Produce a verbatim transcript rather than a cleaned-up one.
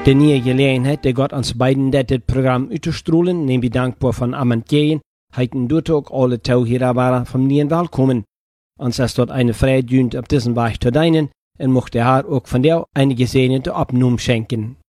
De nieuwe gelegenheid, die Gott ons beiden dit Programm uitstrahlen, neem ik dankbaar van Amantjeien, heiten dort ook alle Tauhierer vom Nien willkommen. Uns ist dort eine Freude auf diesen Weg zu deinen, und möchte Herr auch von dir eine gesegnete Abnahme schenken.